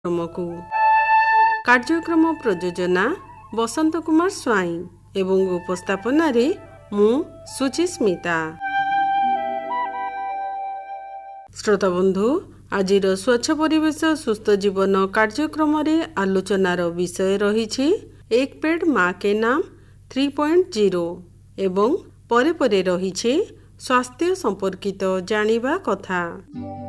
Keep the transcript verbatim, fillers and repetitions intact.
कार्यक्रमकु कार्यक्रम प्रयोजना बसंत कुमार स्वाई एवं उपस्थापन रे मु सुचिस्मिता। श्रोता बंधु, आज स्वच्छ परिवेश सुस्थ जीवन कार्यक्रम रे आलोचनार विषय रही एक पेड़ माँ के नाम थ्री पॉइंट जीरो एवं परे परे रही स्वास्थ्य संपर्कित जानिबा कथा।